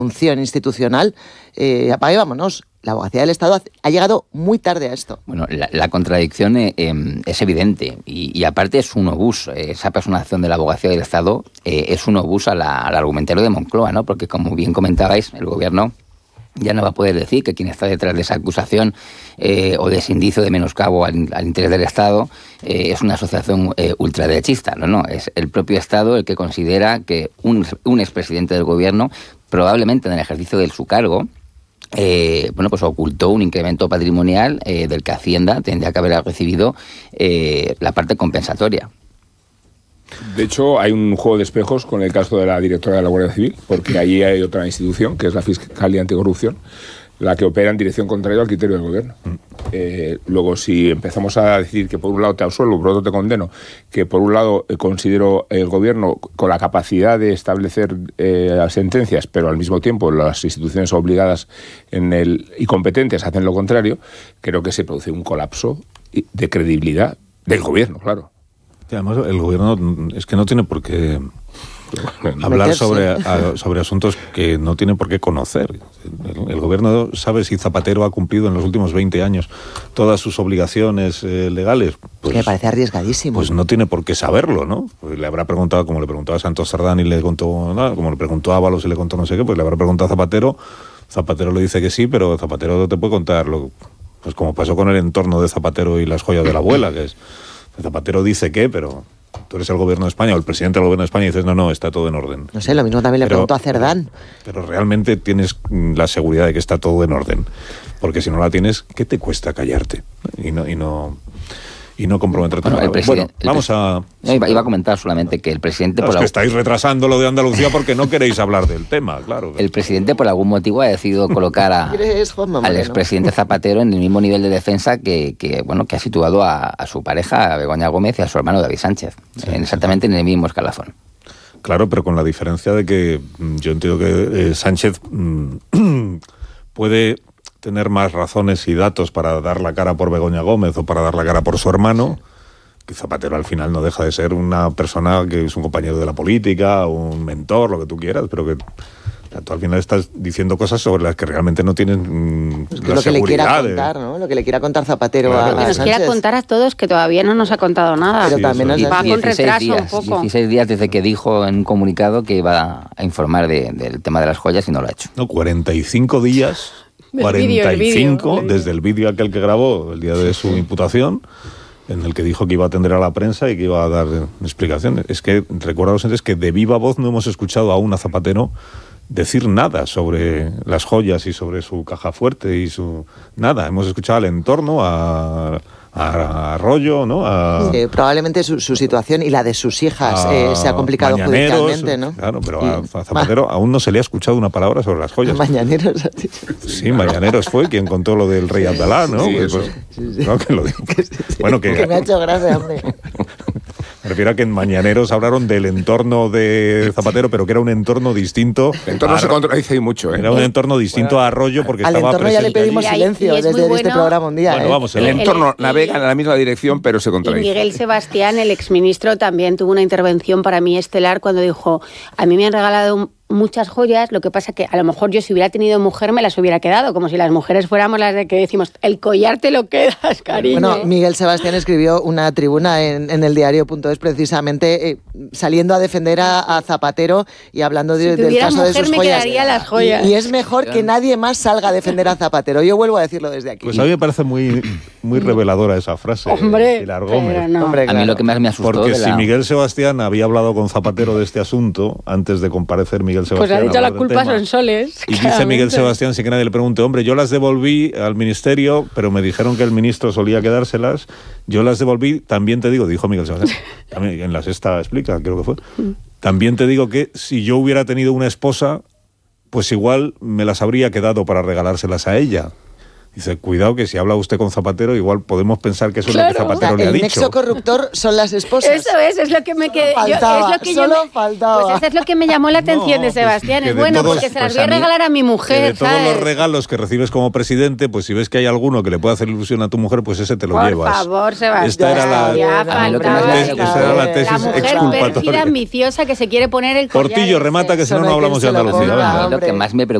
función institucional, apague y vámonos. La Abogacía del Estado ha llegado muy tarde a esto. Bueno, la contradicción es evidente y aparte es un obús. Esa personación de la Abogacía del Estado es un obús al argumentario de Moncloa, ¿no? Porque, como bien comentabais, el Gobierno ya no va a poder decir que quien está detrás de esa acusación o de ese indicio de menoscabo al interés del Estado es una asociación ultraderechista. No, es el propio Estado el que considera que un expresidente del Gobierno, probablemente en el ejercicio de su cargo, pues ocultó un incremento patrimonial del que Hacienda tendría que haber recibido la parte compensatoria. De hecho, hay un juego de espejos con el caso de la directora de la Guardia Civil, porque allí hay otra institución, que es la Fiscalía Anticorrupción, la que opera en dirección contraria al criterio del Gobierno. Luego, si empezamos a decir que por un lado te absuelvo, por otro te condeno, que por un lado considero el Gobierno con la capacidad de establecer las sentencias, pero al mismo tiempo las instituciones obligadas y competentes hacen lo contrario, creo que se produce un colapso de credibilidad del Gobierno, claro. Y además, el Gobierno es que no tiene por qué hablar sobre asuntos que no tiene por qué conocer. El Gobierno sabe si Zapatero ha cumplido en los últimos 20 años todas sus obligaciones legales. Pues, me parece arriesgadísimo. Pues no tiene por qué saberlo, ¿no? Pues le habrá preguntado, como le preguntó a Santos Cerdán y le contó nada, como le preguntó a Ábalos y le contó no sé qué, pues le habrá preguntado a Zapatero. Zapatero le dice que sí, pero Zapatero no te puede contar pues como pasó con el entorno de Zapatero y las joyas de la abuela, que es Zapatero dice que, pero tú eres el Gobierno de España o el presidente del Gobierno de España y dices, no, está todo en orden. No sé, lo mismo también le preguntó a Cerdán. Pero realmente tienes la seguridad de que está todo en orden. Porque si no la tienes, ¿qué te cuesta callarte? Y no comprometerte. Iba a comentar solamente que el presidente... que estáis retrasando lo de Andalucía porque no queréis hablar del tema, claro. El presidente, por algún motivo, ha decidido colocar al expresidente Zapatero en el mismo nivel de defensa que ha situado a su pareja, a Begoña Gómez, y a su hermano David Sánchez, exactamente en el mismo escalafón. Claro, pero con la diferencia de que yo entiendo que Sánchez puede tener más razones y datos para dar la cara por Begoña Gómez o para dar la cara por su hermano, que Zapatero al final no deja de ser una persona que es un compañero de la política, un mentor, lo que tú quieras, pero que tú al final estás diciendo cosas sobre las que realmente no tienen la lo que seguridad. Le quiera contar, ¿no? Lo que le quiera contar Zapatero a Sánchez. Nos quiera contar a todos que todavía no nos ha contado nada. Pero también nos va con retraso un poco. 16 días desde que dijo en un comunicado que iba a informar del tema de las joyas y no lo ha hecho. No, 45 días... 45, desde el vídeo aquel que grabó el día de su imputación, en el que dijo que iba a atender a la prensa y que iba a dar explicaciones. Es que recuerdo antes que de viva voz no hemos escuchado aún a Zapatero decir nada sobre las joyas y sobre su caja fuerte y su... Nada, hemos escuchado al entorno, a Arroyo, ¿no? Probablemente su situación y la de sus hijas se ha complicado judicialmente, ¿no? Claro, pero a Zapatero aún no se le ha escuchado una palabra sobre las joyas. Mañaneros. Sí, Mañaneros fue quien contó lo del rey Abdalá, ¿no? Sí, no, que lo digo. Bueno, que me ha hecho gracia, hombre. Me refiero a que en Mañaneros hablaron del entorno de Zapatero, pero que era un entorno distinto. El entorno se contradice mucho, ¿eh? Era un entorno distinto a Arroyo porque al estaba presente. Al entorno ya le pedimos silencio desde este programa un día. Bueno, vamos, el entorno navega en la misma dirección, pero se contradice. Y Miguel Sebastián, el exministro, también tuvo una intervención para mí estelar cuando dijo: a mí me han regalado muchas joyas, lo que pasa que a lo mejor yo si hubiera tenido mujer me las hubiera quedado, como si las mujeres fuéramos las de que decimos, el collar te lo quedas, cariño. Bueno, Miguel Sebastián escribió una tribuna en el diario.es precisamente saliendo a defender a Zapatero y hablando del caso de sus me joyas. Quedaría las joyas. Y es mejor que nadie más salga a defender a Zapatero. Yo vuelvo a decirlo desde aquí. Pues a mí me parece muy reveladora esa frase. Hombre, Pilar Gómez. No. Hombre, claro. A mí lo que más me asustó porque si Miguel Sebastián había hablado con Zapatero de este asunto antes de comparecer Miguel Sebastián, pues ha dicho la culpa son soles. Y dice Miguel Sebastián, sin que nadie le pregunte, hombre, yo las devolví al ministerio, pero me dijeron que el ministro solía quedárselas, yo las devolví, también te digo, dijo Miguel Sebastián, también en la Sexta explica, creo que fue, también te digo que si yo hubiera tenido una esposa, pues igual me las habría quedado para regalárselas a ella. Dice, cuidado que si habla usted con Zapatero, igual podemos pensar que eso es lo que Zapatero le ha dicho. El nexo corruptor son las esposas. Eso es lo que me quedé. Faltaba. Pues eso es lo que me llamó la atención de Sebastián. Es bueno, porque se las voy a regalar a mi mujer. De todos los regalos que recibes como presidente, pues si ves que hay alguno que le puede hacer ilusión a tu mujer, pues ese te lo llevas. Por favor, Sebastián. Esta era la tesis exculpatoria. Mujer pérfida, ambiciosa, que se quiere poner el collar. Portillo, remata, que si no, no hablamos de Andalucía. Lo que más me preocupa